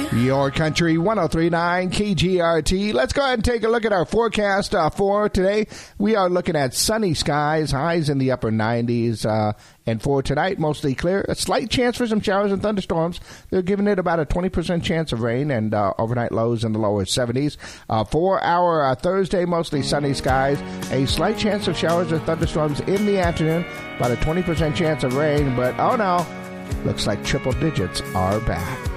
Your Country 103.9 KGRT. Let's go ahead and take a look at our forecast for today. We are looking at sunny skies, highs in the upper 90s. And for tonight, mostly clear. A slight chance for some showers and thunderstorms. They're giving it about a 20% chance of rain and overnight lows in the lower 70s. For our Thursday, mostly sunny skies. A slight chance of showers or thunderstorms in the afternoon. About a 20% chance of rain. But, oh no, looks like triple digits are back.